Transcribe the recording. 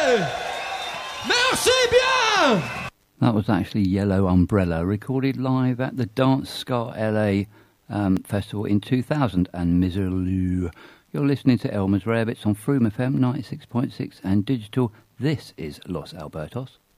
Merci bien! That was actually Yellow Umbrella, recorded live at the Dance Ska LA Festival in 2000 and Miserlou. You're listening to Elmer's Rare Bits on Froome FM 96.6 and digital. This is Los Albertos.